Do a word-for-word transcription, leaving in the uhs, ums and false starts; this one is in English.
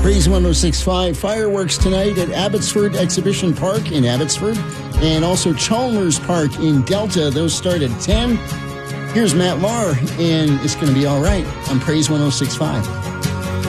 Praise one oh six point five. Fireworks tonight at Abbotsford Exhibition Park in Abbotsford and also Chalmers Park in Delta. Those start at ten. Here's Matt Maher, and it's going to be all right on Praise one oh six point five.